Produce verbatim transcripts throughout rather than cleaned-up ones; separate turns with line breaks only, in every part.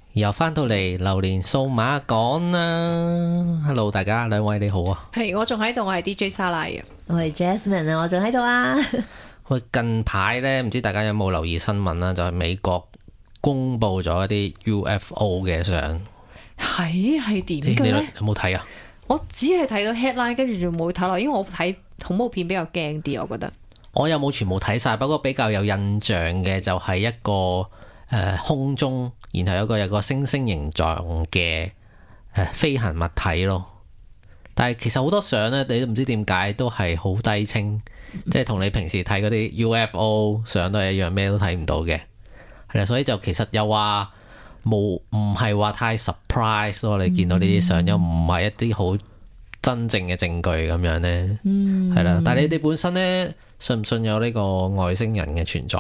又翻到嚟榴蓮數碼講啦 ，Hello 大家，兩位你好啊。
係，我仲喺度，我係 D J 莎拉嘅。
我係 Jasmine 啊，我仲喺度啊。
喂，近排咧，唔知大家有冇留意新聞啦？就係、是、美國公布咗一啲 U F O 嘅相。
係係點嘅
你
咧？
有冇睇啊？
我只係睇到 headline，跟住就冇睇落，因為我睇恐怖片比較驚啲，我覺得。
我有冇全部睇晒？不過比較有印象嘅就係一個誒、呃、空中，然後有一個有一個星星形狀嘅誒、呃、飛行物體咯。但係其實好多相咧，你都唔知點解都係好低清，即係同你平時睇嗰啲 U F O 相都係一樣，咩都睇唔到嘅。係啦，所以就其實又話冇唔係話太 surprise 咯。你見到呢啲相又唔係一啲好真正嘅證據咁樣咧。嗯，係啦。但係你哋本身咧，信唔信有呢個外星人嘅存在？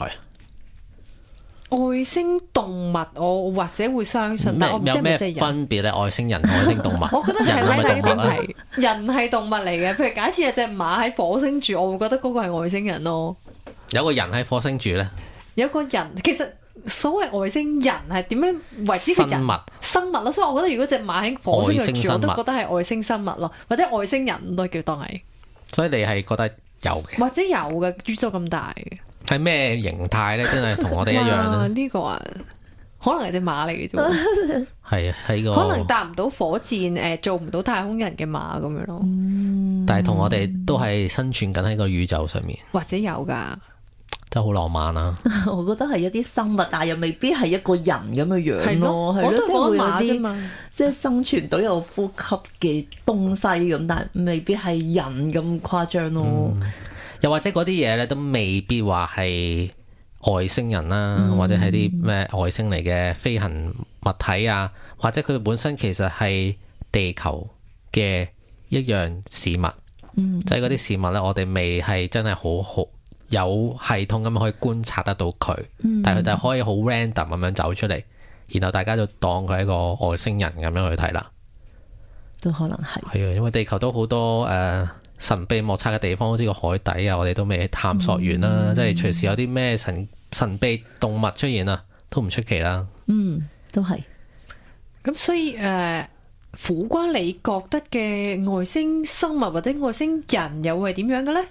外星動物我或者會相信，但我唔知係咪真係人。
有咩分別咧？外星人同外星動物，
我覺得係睇睇邊
人係咪動物啊？
係人係動物嚟嘅。譬如假設有隻馬喺火星住，我會覺得嗰個係外星人咯。
有個人喺火星住咧，
有個人其實所謂外星人係點樣為之個人
生物
生物咯，所以我覺得如果隻馬喺火星度住，
外星生物
我都覺得係外星生物咯，或者外星人都叫當係，
所以你係覺得有嘅，
或者有嘅宇宙咁大嘅。
係咩形態咧？真係同我哋一樣
哇
咧。
呢個啊，可能係隻馬嚟嘅啫，
係喺個，
可能搭唔到火箭，誒做唔到太空人嘅馬咁樣咯，
但係同我哋都係生存緊喺個宇宙上面，
或者有噶。
真係好浪漫啊！
我覺得係一啲生物，但係又未必係一個人咁嘅樣
係
咯，係咯，
我都
即係會有
講馬啫
啲
嘛。
即係生存到有呼吸嘅東西咁，但係未必係人咁誇張咯。
嗯又或者嗰啲嘢咧，都未必話係外星人啦，
嗯、
或者係啲咩外星嚟嘅飛行物體啊，或者佢本身其實係地球嘅一樣事物，
嗯、
即係嗰啲事物咧，我哋未係真係好好有系統咁可以觀察得到佢，嗯、但係佢就可以好 random 咁樣走出嚟，然後大家就當佢係一個外星人咁樣去睇啦。
都可能係
係啊，因為地球都好多誒。呃神秘莫測嘅地方，好似個海底啊，我哋都未探索完啦。嗯、即係隨時有啲咩神神秘動物出現啊，都唔出奇啦。
嗯，都係。
咁所以誒、呃，苦瓜，你覺得嘅外星生物或者外星人又會係點樣嘅咧？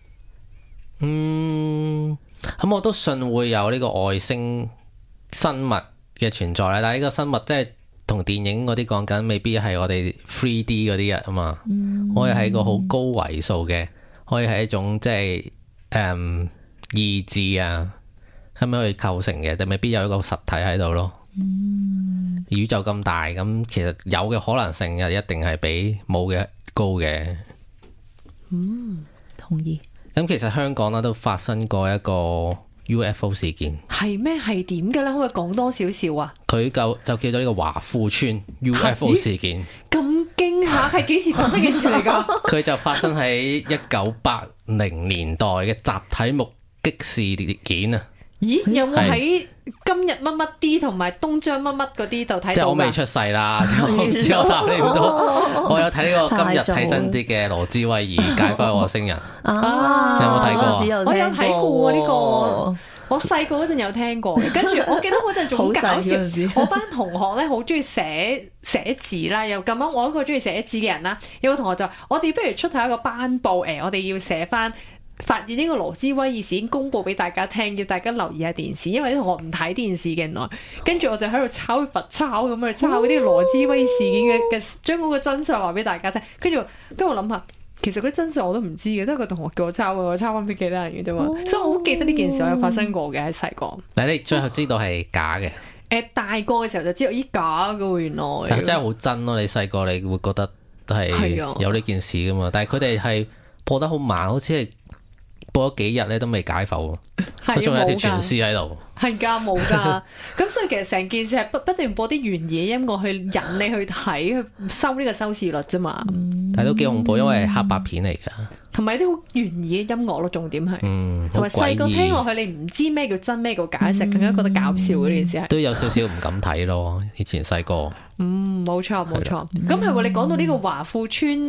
嗯，咁我都信會有呢個外星生物嘅存在啦。但係呢個生物即係。同電影嗰啲講緊，未必係我哋 three D 嗰啲啊嘛，嗯、可以係一個好高維數嘅，可以係一種即係誒意志啊咁樣去構成嘅，但未必有一個實體喺度咯。嗯、宇宙咁大，咁其實有嘅可能性又一定係比冇嘅高嘅。
嗯，同意。
咁其實香港咧都發生過一個 U F O 事件，
係咩？係點嘅咧？可唔可以講多少少啊？
佢就就叫做呢個華富村 U F O 事件。
咁驚嚇，係幾時發生嘅事嚟噶？
佢就發生喺一九八零年代嘅集體目擊事件啊！
咦？有冇喺今日乜乜啲同埋東張乜乜嗰啲度睇到？
即係我未出世啦，之後答你唔到。我有睇呢個今日睇真啲嘅羅茲威爾解剖外星人。
啊，
有冇睇過？
我有睇過呢個，我細個嗰陣有聽過嘅。跟住我記得嗰陣仲好搞笑，我班同學咧好中意寫寫字啦，又咁啱我一個中意寫字嘅人啦。有個同學就話：我哋不如出下一個班報，誒，我哋要寫翻。發現呢個羅茲威爾事件公佈俾大家聽，要大家留意下電視，因為啲同學唔睇電視嘅原來，跟住我就喺度抄罰抄咁去抄嗰啲羅茲威爾事件嘅嘅，將嗰個真相話俾大家聽。跟住跟住我諗下，其實嗰啲真相我都唔知嘅，都係個同學叫我抄，我抄翻俾其他人嘅啫嘛。哦、所以我好記得呢件事我有發生過嘅喺細個。
但係你最後知道係假嘅？誒、
呃，大個嘅時候就知道咦假嘅原來。
但真係好真咯！你細個你會覺得係有呢件事噶嘛？但係佢哋係破得好慢，好似係。播咗幾日咧都未解剖，佢仲有條全屍喺度。
係噶，冇噶。咁所以其實成件事係不不斷播啲懸疑音樂去引你去睇，去收呢個收視率啫嘛。嗯、
但係都幾恐怖，因為係黑白片嚟噶。同
埋啲好懸疑嘅音樂咯，重點係。
嗯，
同埋細個聽落去，你唔知咩叫真，咩叫假，實更加覺得搞笑嘅呢件事係。
都有少少唔敢睇咯，以前細個。
嗯，冇錯冇錯。咁係喎，你講到呢個華富村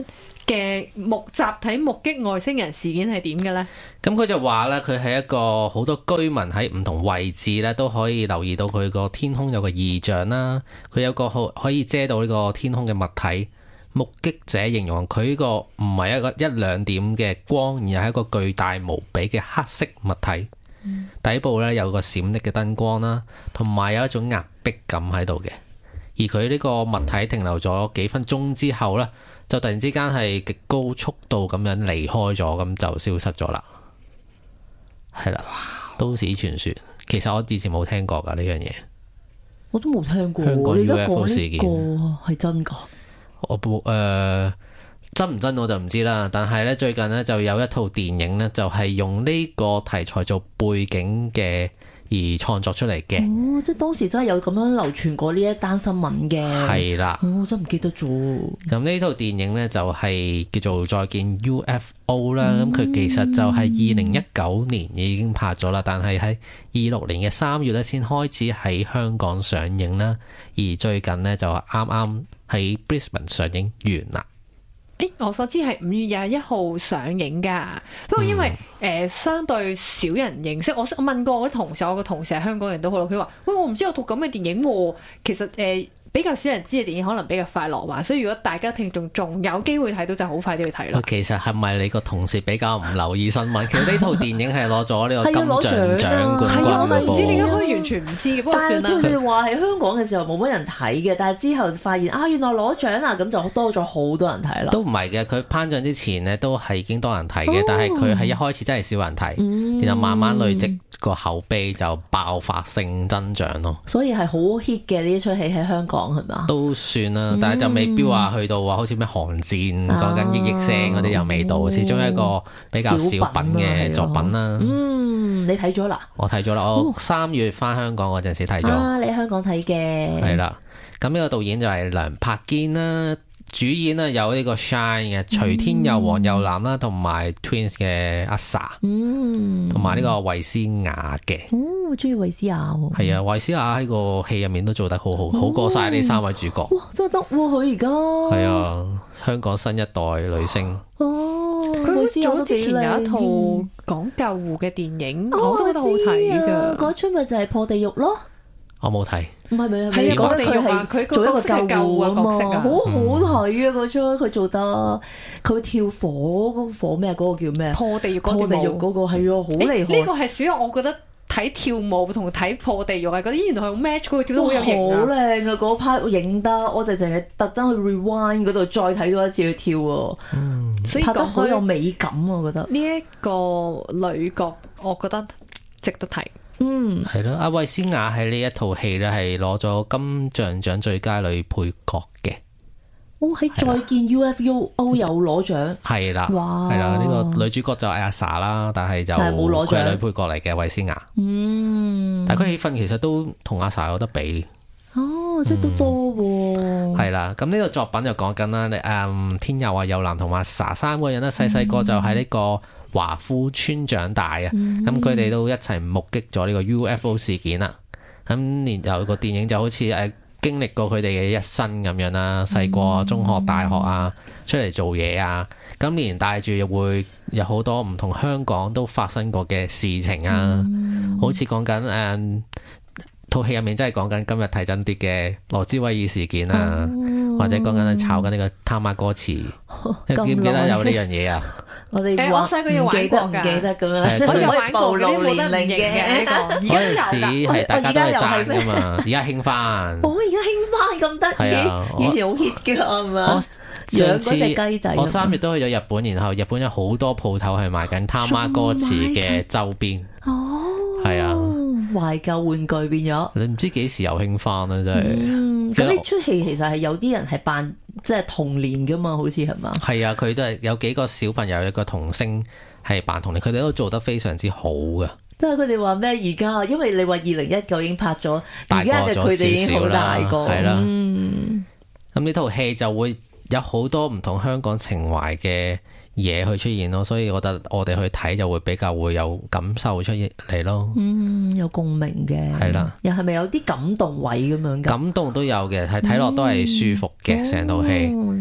嘅目集體目擊外星人事件係點嘅咧？
咁佢就話咧，佢係一個好多居民喺唔同位置咧都可以留意到佢個天空有個異象啦。佢有個可可以遮到呢個天空嘅物體，目擊者形容佢呢個唔係一個一兩點嘅光，而係一個巨大無比嘅黑色物體。嗯、底部咧有個閃爍嘅燈光啦，同埋有一種壓迫感喺度嘅。而佢呢個物體停留咗幾分鐘之後咧，就突然之間係極高速度咁樣離開咗，咁就消失咗啦。係啦，都市傳說，其實我以前冇聽過噶呢樣嘢，
我都冇聽過。
香港 U F O 事件
係真噶？
我誒、呃、真唔真我就唔知啦。但係咧最近咧就有一套電影咧，就係用呢個題材做背景嘅而創作出嚟嘅。
哦，即係當時真係有咁樣流傳過呢一單新聞嘅。係
啦，
哦，我真唔記得咗。
咁呢套電影咧就係叫做《再見 U F O》啦。咁佢、嗯、其實就係二零一九年已經拍咗啦，但係喺二六年嘅三月咧先開始喺香港上映啦。而最近咧就啱啱喺 Brisbane 上映完啦。
誒，我所知係五月廿一號上映噶，不過因為誒、嗯呃、相對少人認識，我我問過我啲同事，我個同事係香港人都好啦，佢話：喂，我唔知有套咁嘅電影喎。其實誒、呃、比較少人知嘅電影，可能比較快落畫，所以如果大家聽眾仲有機會睇到，就好快啲去睇啦。
其實係咪你個同事比較唔留意新聞？其實呢套電影係攞咗呢個金像獎冠軍
係啊，我都唔知點解
嘅
可以完全唔知嘅。不過算啦。
但係佢哋話喺香港嘅時候冇乜人睇嘅，但係之後發現啊，原來攞獎啦，咁就多咗好多人睇啦。
都唔係嘅，佢頒獎之前呢都係已經多人睇嘅，哦、但係佢係一開始真係少人睇，嗯、然後慢慢累積個口碑就爆發性增長咯。
所以係好 hit 嘅呢一出戲喺香港係嘛？
都算啦，但係就未必話去到話好似咩寒戰講緊億億聲嗰啲又未到，哦、始終一個比較小品嘅作品啦。
嗯，你睇咗啦？
我睇咗啦，我三月翻香港嗰陣時睇咗。
啊，你喺香港睇嘅？
係啦，咁呢個導演就係梁柏堅啦。主演啊有呢個 Shine 嘅徐天佑、黃又南啦，同埋 Twins 嘅阿 Sa， 同埋呢個衛詩雅嘅。
哦，我中意衛詩雅喎。
係啊，衛詩雅喺個戲入面都做得好好，好過晒呢三位主角。
哇，真係得喎佢而家。
係啊，香港新一代女星。
哦，
佢早之前有一套講救護嘅電影，我都覺得好睇㗎。
嗰出咪就係破地獄咯。
我冇睇，
唔係咪係
係
啊？
佢係佢做一個救護嘅角色啊，
好好睇啊！嗰出佢做得，佢跳火嗰個火咩？嗰個叫咩？
破地獄嗰
破地獄嗰個係啊，好厲害！
呢個係少有，我覺得睇跳舞同睇破地獄係覺得原來係好 match，佢跳得好有型啊！好靚啊！嗰 part 影得，我就淨係特登去 rewind 嗰度再睇多一次去跳啊！嗯，所以拍得好有美感啊！我覺得呢一個女角，我覺得值得睇。
嗯，
係咯，阿衛詩雅喺呢一套戲咧係攞咗金像獎最佳女配角嘅。
哦，喺再見 U F O 有攞獎。
係啦，
哇，
係啦，呢、這個女主角就係阿 Sa 啦，但係就冇攞獎，佢係女配角嚟嘅衛詩雅。嗯，但係佢戲份其實都同阿 Sa 有得比。
哦，即係都多喎。
係啦、嗯，咁呢個作品就講緊啦，你、嗯、誒天佑啊、又南同阿 Sa 三個人咧，細細個就喺呢、這個。嗯華富村長大啊，咁佢哋都一齊目擊咗呢個 U F O 事件啦。咁然後個電影就好似誒經歷過佢哋嘅一生咁樣啦，細個、中學、大學啊，出嚟做嘢啊，咁連帶住又會有好多唔同香港都發生過嘅事情啊，嗯、好似講緊誒套戲入面真係講緊今日睇真啲嘅羅茲威爾事件啊，哦、或者講緊炒緊呢個他媽哥池，你記唔記得有呢樣嘢啊？
我哋
誒，我細個要玩過㗎，唔記得咁樣，
我
有玩過
暴露
年齡嘅呢個。
嗰陣時係大家都係讚㗎嘛，而家興翻。
我而家興翻咁得意，以前好 hit 㗎係嘛？
我上次
養嗰隻雞仔，
我三月都去咗日本，然後日本有好多鋪頭係賣緊他媽哥池嘅周邊。
哦，
係啊，
懷舊玩具變咗。
你唔知幾時又興翻啦，真係。
嗯，咁呢出戲其實係有啲人係扮。即係童年噶嘛，好似係嘛？係
啊，佢都係有幾個小朋友，一個童星係扮童年，佢哋都做得非常之好噶。但係佢哋話咩？而家因為你話二零一九已經拍咗，而家嘅佢哋已經好大個，係啦。嗯，咁呢套戲就會有好多唔同香港情懷嘅嘢去出現咯，所以我覺得我哋去睇就會比較會有感受出嚟咯。嗯，有共鳴嘅，係啦。又係咪有啲感動位咁樣㗎？感動都有嘅，係睇落都係舒服嘅成套戲。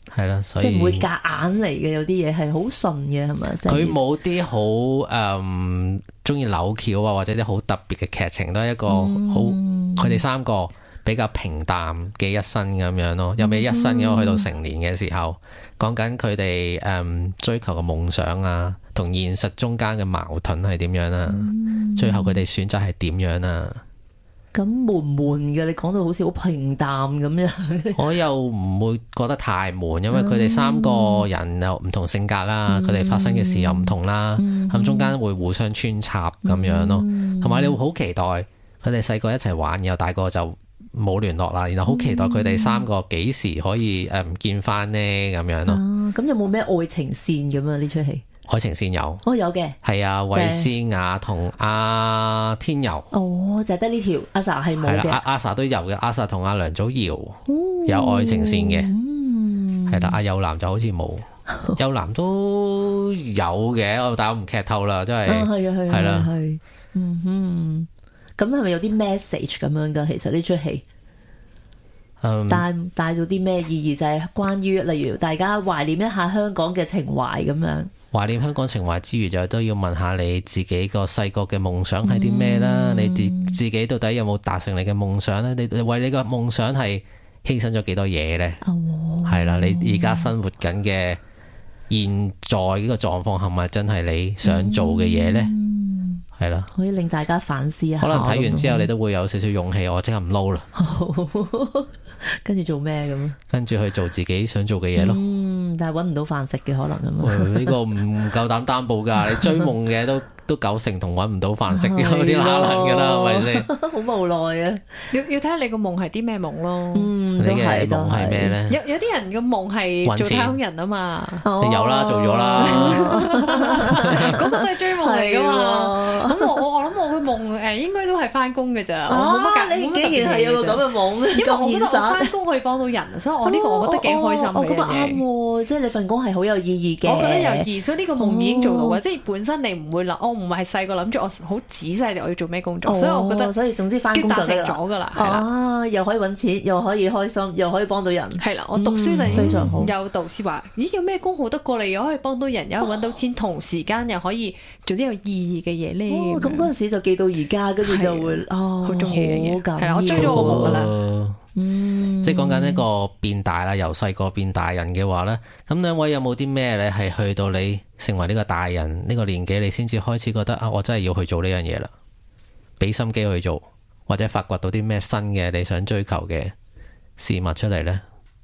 係啦，所以
即係唔會夾硬嚟嘅，有啲嘢係好順嘅，係咪？
佢冇啲好誒中意扭橋啊，或者啲好特別嘅劇情，都係一個好佢哋三個比較平淡嘅一生咁樣咯。有咩一生嘅？去到成年嘅時候，講緊佢哋誒追求嘅夢想啊，同現實中間嘅矛盾係點樣啊？嗯、最後佢哋選擇係點樣啊？
咁悶唔悶嘅？你講到好似好平淡咁樣。
我又唔會覺得太悶，因為佢哋三個人有唔同性格啦，佢哋、嗯、發生嘅事又唔同啦，咁、嗯、中間會互相穿插咁樣咯。同埋、嗯、你會好期待佢哋細個一齊玩，然後大個就冇聯絡啦，然後好期待佢哋三個幾時可以誒唔見翻呢咁樣咯。咁、
啊、有冇咩愛情線咁啊？呢出戲？
愛情線有，
哦有嘅，
係啊，衛詩雅同阿天佑，
哦就係得呢條，阿 sa 係冇嘅，
阿阿 sa 都有嘅，阿 sa 同阿梁祖堯有愛情線嘅，係啦、嗯，阿幼男就好似冇，幼男都有嘅，但係我唔劇透啦，真係，
係啊係
係啦，
係，嗯哼，咁係咪有啲 message 咁樣噶？其實呢出戲。
嗯、
帶帶到啲咩意義？就係、是、關於例如大家懷念一下香港嘅情懷咁樣。
懷念香港情懷之餘，就都要問下你自己個細個嘅夢想係啲咩啦？嗯、你自自己到底有冇達成你嘅夢想咧？你為你個夢想係犧牲咗幾多嘢呢？係啦、哦，你而家生活緊嘅現在呢個狀況係咪真係你想做嘅嘢呢？係啦、嗯，
可以令大家反思一下。
可能睇完之後，你都會有少少勇氣，我即刻唔撈啦。
跟住做咩咁？
跟住去做自己想做嘅嘢咯。
嗯，但係搵唔到飯食嘅可能咁啊？
呢、這個唔夠膽擔保噶。你追夢嘅都都九成同搵唔到飯食嘅嗰啲可能噶啦，係咪先？好
無奈啊！
要要睇下你個夢係啲咩夢咯。
嗯，
你嘅夢係咩咧？
有有啲人個夢係做太空人啊嘛。
哦、你有啦，做咗啦。
嗰個都係追夢嚟噶嘛。咁我我我諗我嘅夢誒，應該都係翻工嘅咋。我冇乜
你竟然係有個咁嘅夢，
因為我覺得我翻工可以幫到人，所以我呢個我覺得幾開心嘅嘢。
哦，咁啊啱喎，即係你份工係好有意義嘅。
我覺得有意義，所以呢個夢已經做到嘅。即係本身你唔會諗，我唔係細個諗住我好仔細地我要做咩工作，所以我覺得，
所以總之翻工就得啦。
咗噶啦，
啊，又可以揾錢，又可以開心，又可以幫到人。
係啦，我讀書就非常好。有導師話：咦，有咩工好得過嚟，又可以幫到人，又可以揾到錢，同時間又可以做啲有意義嘅嘢咧。
咁嗰陣時就記到而家，跟住就會哦，
好中意嘅嘢。係啦，我追咗個夢噶啦。
嗯，即係講緊呢個變大啦，由細個變大人嘅話咧，咁兩位有冇啲咩咧係去到你成為呢個大人呢個年紀，你先至開始覺得啊，我真係要去做呢樣嘢啦，俾心機去做，或者發掘到啲咩新嘅你想追求嘅事物出嚟咧？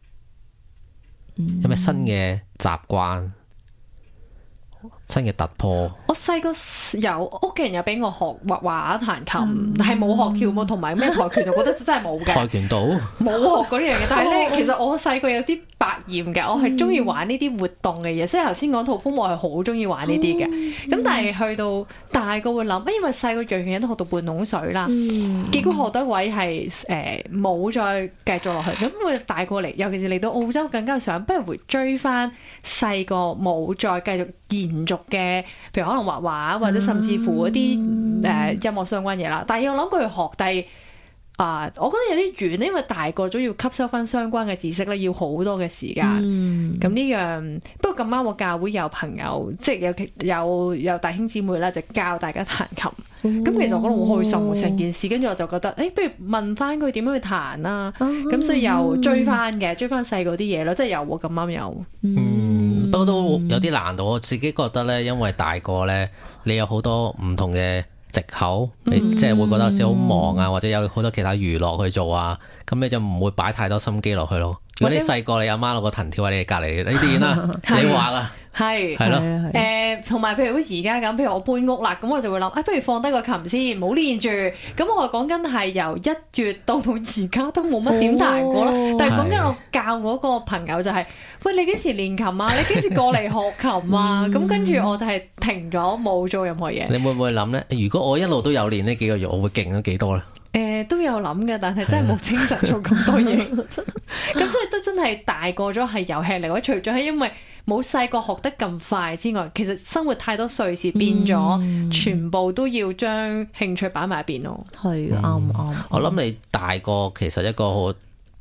有咩新嘅習慣？新嘅突破，
我細個有屋企人有俾我學畫畫、彈琴，但係冇學跳舞同埋咩跆拳，我覺得真係冇嘅。跆拳道冇學過呢樣嘢，但係咧，其實我細個有啲百厭嘅，我係中意玩呢啲活動嘅嘢，所以頭先講淘風我係好中意玩呢啲嘅。咁但係去到大個會諗，因為細個樣樣嘢都學到半桶水啦，結果學到一位係誒冇再繼續落去。咁會大個嚟，尤其是嚟到澳洲，更加想不如回追翻細個冇再繼續延續嘅，譬如可能畫畫或者甚至乎嗰啲誒音樂相關嘢啦。但係我諗佢學，但係啊，我覺得有啲遠，因為大個咗要吸收翻相關嘅知識咧，要好多嘅時間。咁呢、嗯、樣不過咁啱我教會有朋友，即係有有有弟兄姊妹啦，就教大家彈琴。咁、嗯、其實我覺得好開心喎，成件事。跟住我就覺得，誒、欸，不如問翻佢點樣去彈啦。咁、嗯、所以又追翻嘅，追翻細個啲嘢咯，即係有喎咁啱有。
嗯，不過都有啲難度。我自己覺得咧，因為大個咧，你有好多唔同嘅藉口，你即係會覺得自己好忙啊，或者有好多其他娛樂去做啊，咁你就唔會擺太多心機落去咯。如果你細個你阿媽攞個藤條喺你隔籬，你練啦，你畫啊，係係咯，誒，同埋譬如好似而家咁，譬如我搬屋啦，咁我就會諗，啊，不如放低個琴先，唔好練住。咁我講緊係由一月到到而家都冇乜點彈過啦。但係講緊我教嗰個朋友就係，喂，你幾時練琴啊？你幾時過嚟學琴啊？咁跟住我就係停咗冇做任何嘢。你會唔會諗咧？如果我一路都有練呢幾個月，我會勁咗幾多咧？誒、呃、都有諗嘅，但係真係冇精神做咁多嘢，咁所以都真係大個咗係有吃力。我除咗係因為冇細個學得咁快之外，其實生活太多碎事變咗，嗯、全部都要將興趣擺埋一邊咯。係啱啱。我諗你大個其實一個好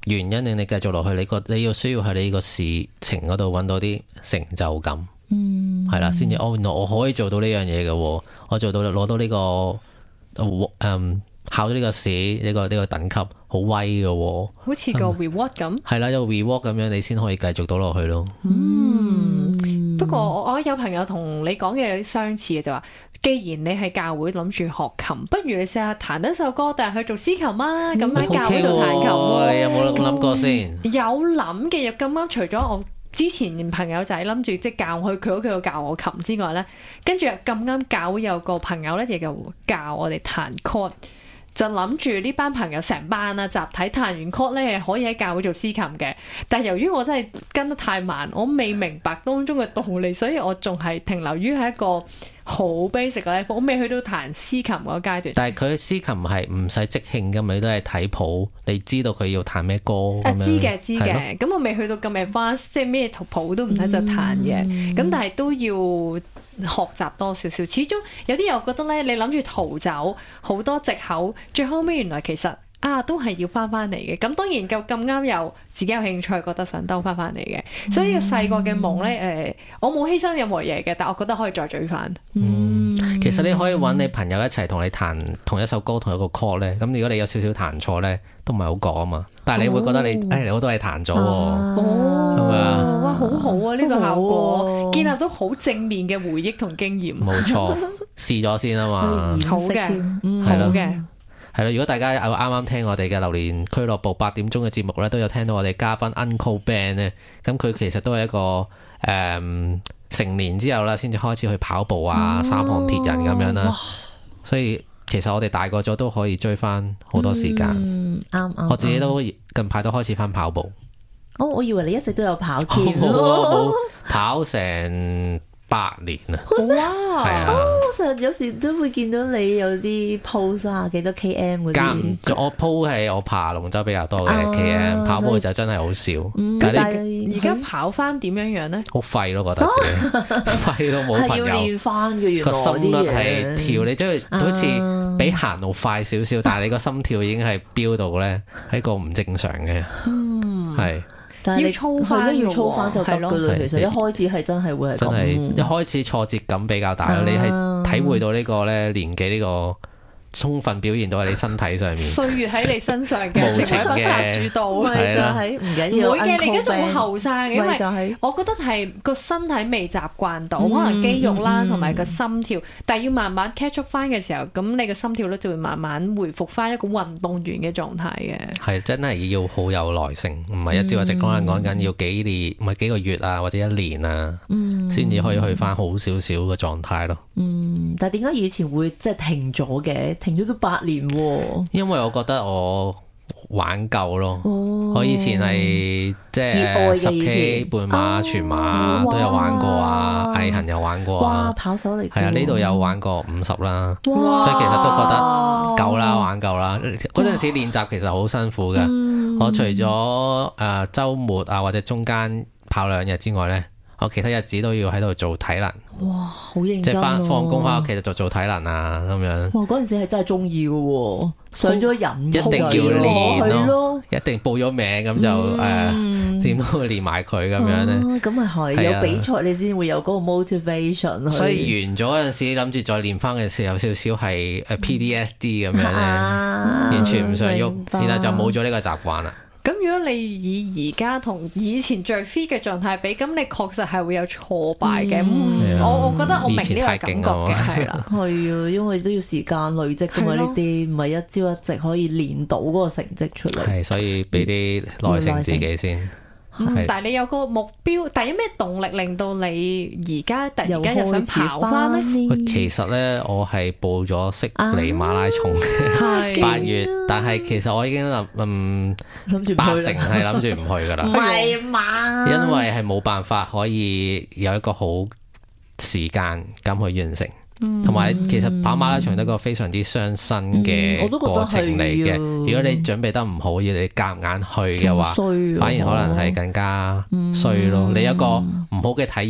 原因令你繼續落去，你個你要需要喺你個事情嗰度揾到啲成就感，
嗯，
係啦，先至哦，原來我可以做到呢樣嘢嘅，我做到攞到呢、這個誒、嗯、考到呢個試呢、這個呢、這個等級好威嘅，
好似個 reward 咁。
係啦，有個 reward 咁樣，你先可以繼續到落去咯。
嗯，嗯不過我我有朋友同你講嘅有啲相似嘅，就話既然你喺教會諗住學琴，不如你試下彈一首歌，但係去做司琴啊，咁喺教會度彈琴。
Okay、你有冇咁諗過先？
有諗嘅，又咁啱除咗我之前朋友仔諗住即係教我去佢屋企度教我琴之外咧，跟住咁啱教會有個朋友咧，亦就教我哋彈 chord。就諗住呢班朋友成班啊，集體彈完 chord 咧，可以喺教會做司琴嘅。但係由於我真係跟得太慢，我未明白當中嘅道理，所以我仲係停留於係一個好 basic 嘅 level，我未去到彈司琴嗰個階段。
但係佢司琴係唔使即興㗎嘛，你都係睇譜，你知道佢要彈咩歌咁樣。
啊，知嘅知嘅，咁我未去到咁 advanced，即係咩譜都唔睇就彈嘅。咁、嗯、但係都要學習多少少，始終有啲人覺得咧，你諗住逃走好多藉口，最後尾原來其實啊都係要翻翻嚟嘅。咁當然夠咁啱又自己有興趣，覺得想兜翻翻嚟嘅。所以細個嘅夢咧，誒、呃，我冇犧牲任何嘢嘅，但我覺得可以再追翻。
嗯，其實你可以揾你朋友一齊同你彈同一首歌同一個 chord 咧。咁如果你有少少彈錯咧，都唔係好講啊嘛。但係你會覺得你誒、哦哎、我都係彈咗喎。
哦，
係咪啊？
哇，好好啊！呢、呢個效果建立到好正面嘅回憶同經驗。
冇錯，試咗先啊嘛。
好嘅，好嘅。
係咯，如果大家有啱啱聽我哋嘅榴蓮俱樂部八點鐘嘅節目咧，都有聽到我哋嘉賓 Uncle Ben 咧，咁佢其實都係一個誒、嗯、成年之後啦，先至開始去跑步啊，三項鐵人咁樣啦，所以其實我哋大個咗都可以追翻好多時間。
嗯，啱啱。
我自己都近排都開始翻跑步。
哦，我以為你一直都有跑添。
冇啊，冇跑成八年啊！
哇，
係啊！
我成日有時都會見到你有啲 post 啊，幾多 km 嗰啲。
間我 post 係我爬龍舟比較多嘅 km，跑步就真係好少。
但係而家跑翻點樣樣咧？
好廢咯，覺得自己廢到冇朋友。
係要練翻嘅，原來
個心率係跳，你即係好似比行路快少少，但係你個心跳已經係飆到咧，係一個唔正常嘅。嗯，係。
要操翻，
要操翻就得噶啦。其實一開始係真係會係
真係一開始挫折感比較大咯。你係體會到呢個咧年紀呢個充分表現到喺你身體上面，歲
月喺你身上嘅成為一個殺主導，
係就係唔緊要。
唔會嘅，你而家仲好後生嘅，因為我覺得係個身體未習慣到，可能肌肉啦同埋個心跳，但係要慢慢 catch up 翻嘅時候，咁你個心跳咧就會慢慢回復翻一個運動員嘅狀態嘅。係
真係要好有耐性，唔係一朝一夕，可能講緊要幾年，唔係幾個月啊，或者一年啊，先至可以去翻好少少嘅狀態咯。
嗯，但係點解以前會即係停咗嘅？停咗都八年喎。
因為我覺得我玩夠咯。哦、我以前係即係十 K 半馬、全馬都有玩過啊，毅行有玩過啊。
哇，跑手嚟。
係啊，呢度有玩過五十啦。哇，所以其實都覺得夠啦，玩夠啦。嗰陣時練習其實好辛苦嘅。嗯、我除咗誒週末啊或者中間跑兩日之外咧，我其他日子都要喺度做體能。
哇，好認真、啊！
即係翻放工翻屋企就做做體能啊咁樣。
哇，嗰陣時係真係中意嘅，上咗癮，
一定要練咯，
咯
一定報咗名咁就誒，點、嗯呃、都會練埋佢咁樣咧。
咁咪係有比賽你先會有嗰個 motivation。
所以完咗嗰陣時諗住再練翻嘅時候，有少少係誒 P T S D 咁樣咧，啊、完全唔想喐，白然後就冇咗呢個習慣啦。
咁如果你以而家同以前最 fit 嘅狀態比，咁你確實係會有挫敗嘅。嗯、我我覺得我明呢個感覺嘅，係啦，
係啊，因為都要時間累積噶嘛，呢啲唔係一朝一夕可以練到嗰個成績出嚟。
係，所以俾啲耐性自己先。
嗯、但係你有個目標，但係有咩動力令到你而家突然間又想跑翻呢？
其實咧，我係報咗悉尼馬拉松八、啊、月，但係其實我已經諗嗯諗住八成係諗住唔去噶啦，
唔係嘛？
因為係冇辦法可以有一個好時間咁去完成。同埋，其實跑馬拉松都係一個非常之傷身嘅過程嚟嘅。嗯、如果你準備得唔好，要你夾硬去嘅話，反而可能係更加衰咯。嗯、你有一個唔好嘅體驗，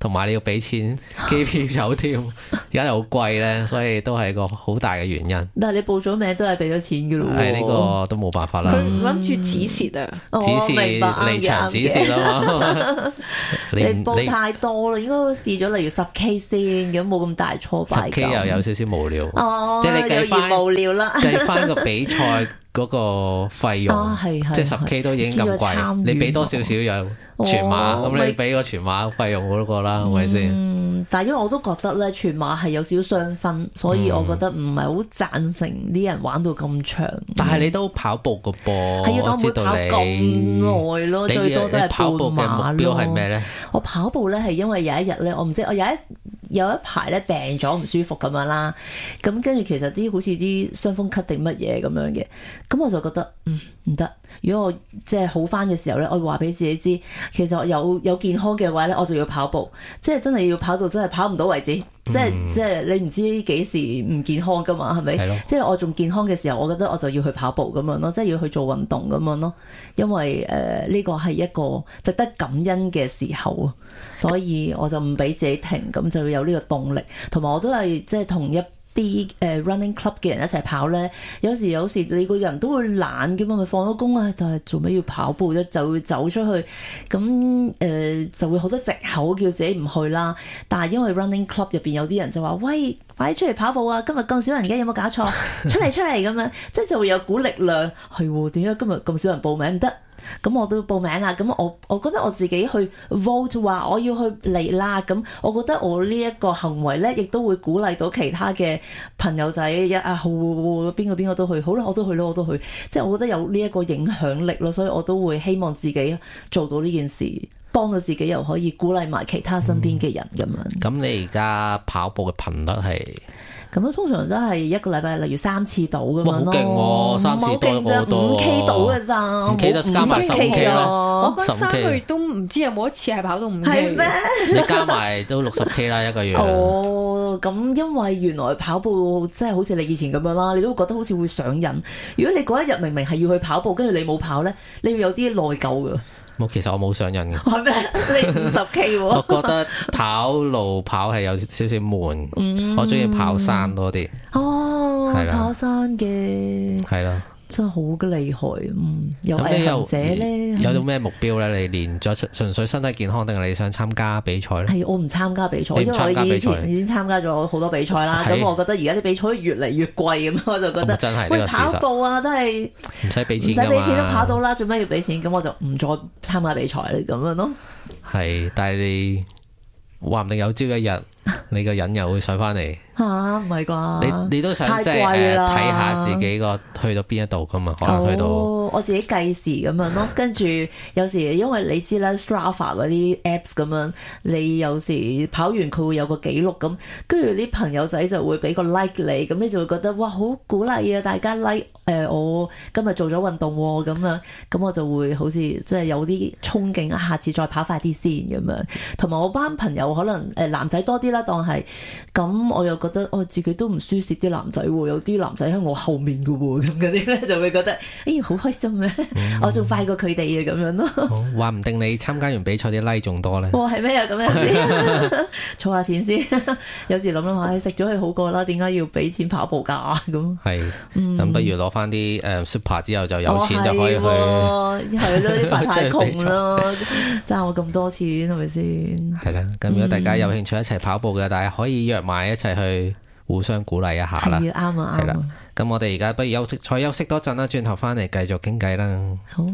同埋你要俾錢機票酒店，而家又好貴咧，所以都係一個好大嘅原因。
但係你報咗名都係俾咗錢嘅咯喎。
係呢個都冇辦法啦。
佢諗住止蝕啊，
止蝕離場止蝕啊嘛。
你報太多啦，應該試咗例如十 K 先，咁冇咁大挫敗感。
十 K 又有少少無聊。
哦，
即係你計翻
有無聊啦。
計翻個比賽嗰個費用，
啊、即
係十 K 都已經咁貴，你俾多少少有全馬，咁、哦、你俾個全馬費用好多個啦，係咪先？
嗯，但係因為我都覺得咧，全馬係有少少傷身，所以我覺得唔係好贊成啲人玩到咁長。嗯、
但係你都跑步個噃，
係啊，
我知道你
跑咁耐咯，
你
最多都係
跑步嘅目標係咩咧？
我跑步咧係因為有一日咧，我唔知我有一有一排咧病咗唔舒服咁樣啦，咁跟住其實啲好似啲傷風咳定乜嘢咁樣嘅，咁我就覺得嗯唔得，如果我即係好翻嘅時候咧，我會話俾自己知，其實我有有健康嘅話咧，我就要跑步，即係真係要跑到真係跑唔到為止。即係、嗯、即係你唔知幾時唔健康噶嘛，係咪？
係咯。
即係我仲健康嘅時候，我覺得我就要去跑步咁樣咯，即係要去做運動咁樣咯。因為誒呢個係一個值得感恩嘅時候啊，所以我就唔俾自己停，咁就要有呢個動力。同埋我都係即係同一啲誒 running club 嘅人一齊跑咧，有時有時你個人都會懶嘅嘛，咪放咗工啊，就係做咩要跑步啫？就會走出去，咁誒、呃、就會好多藉口叫自己唔去啦。但係因為 running club 入邊有啲人就話：喂，快啲出嚟跑步啊！今日咁少人嘅，有冇搞錯？出嚟出嚟咁樣，即係就會有股力量。係喎，點解今日咁少人報名唔得？咁我都報名啦，咁我我覺得我自己去 vote 話我要去嚟啦，咁我覺得我呢一個行為咧，亦都會鼓勵到其他嘅朋友仔一啊好邊個邊個都去，好啦，我都去咯，我都去，即係我覺得有呢一個影響力咯，所以我都會希望自己做到呢件事，幫到自己又可以鼓勵埋其他身邊嘅人咁樣。
咁、嗯、你而家跑步嘅頻率係？
咁樣通常都係一個禮拜，例如三次到咁樣咯。
好勁喎，三次多好多。
五 K 到嘅咋？
五 K 就加埋十 K 咯。
我覺得三個月都唔知有冇一次係跑到五 K
係咩？
你加埋都六十 K 啦一個月。
哦，咁因為原來跑步即係好似你以前咁樣啦，你都會覺得好似會上癮。如果你嗰一日明明係要去跑步，跟住你冇跑咧，你會有啲內疚㗎。
冇，其實我冇上癮嘅。
係咩？你五十 K 喎？
我覺得跑路跑係有少少悶，嗯、我中意跑山多啲。
哦，
係啦，
跑山嘅
係啦。
真係好嘅厲害，嗯，有毅行者咧，
有啲咩目標咧？你練咗純粹身體健康，定係你想參加比賽咧？
係我唔參加比賽，因為我以前已經參加咗好多比賽啦。咁我覺得而家啲比賽越嚟越貴咁，我就覺得
真係
喂跑步啊，都係
唔使俾錢，
唔使俾錢都跑到啦，做咩要俾錢？咁我就唔再參加比賽啦，咁樣咯。
係，但係你話唔定有朝一日你個人又會上翻嚟。
吓，唔係啩？
你你都想即係誒睇下自己個去到邊一度噶嘛？可能去到、
哦、我自己計時咁樣咯。跟住有時因為你知啦 Strava 嗰啲 apps 咁樣，你有時跑完佢會有個記錄咁，跟住啲朋友仔就會俾個 like 你，咁你就會覺得哇好鼓勵啊！大家 like 誒、呃、我今日做咗運動喎，咁樣咁我就會好似即係有啲憧憬，下次再跑快啲先咁樣。同埋我班朋友可能誒男仔多啲啦，當係咁我又覺得我、哦、自己都唔輸蝕啲男仔喎，有啲男仔喺我後面嘅喎，咁嗰啲咧就會覺得哎呀好開心咧，嗯、我仲快過佢哋啊咁樣咯。
話唔定你參加完比賽啲 like 仲多咧。哇，
係咩？有咁樣先，儲下錢先。有時諗諗下，食咗佢好過啦，點解要俾錢跑步㗎咁？係，咁、
嗯、不如攞翻啲誒 super 之後就有錢就可以去。
係咯，啲排太窮啦，爭我咁多錢係咪先？
係啦，咁如果大家有興趣一齊跑步嘅，大家可以約埋一齊去。互相鼓勵一下啦，
係啱啊，
係啦。咁我哋而家不如休息，再休息多陣啦，轉頭翻嚟繼續傾偈啦。
好。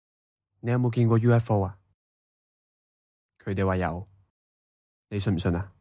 你有冇見過 U F O 啊？佢哋話有，你信唔信啊？